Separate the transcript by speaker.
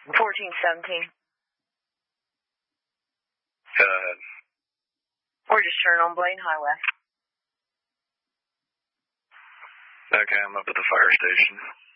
Speaker 1: 1417.
Speaker 2: Go ahead.
Speaker 1: Or just turn on Blaine Highway.
Speaker 2: Okay, I'm up at the fire station.